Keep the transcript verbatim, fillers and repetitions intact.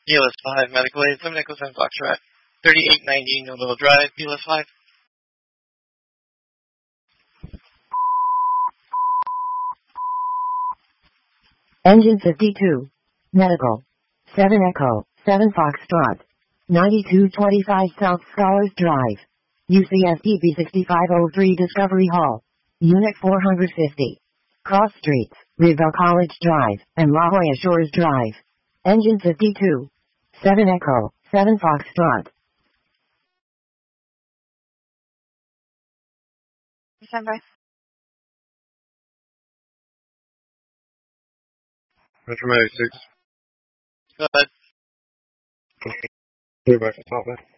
E L S five, Medical Aid, seven Echo seven Foxtrot, thirty-eight ninety Noble Drive, E L S five. Engine fifty-two. Medical. seven Echo, seven Foxtrot. ninety-two twenty-five South Scholars Drive. U C S D B sixty-five oh three Discovery Hall. Unit four hundred fifty. Cross Streets, Revelle College Drive, and La Jolla Shores Drive. Engine fifty-two. seven Echo, seven Foxtrot. Stand by. Metro ninety-six. Go ahead. Clear back to top, man.